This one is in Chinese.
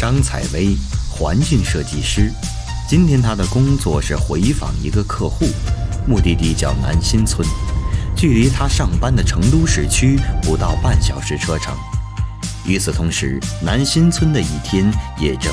张采薇，环境设计师。今天他的工作是回访一个客户，目的地叫南新村，距离他上班的成都市区不到半小时车程。与此同时，南新村的一天也正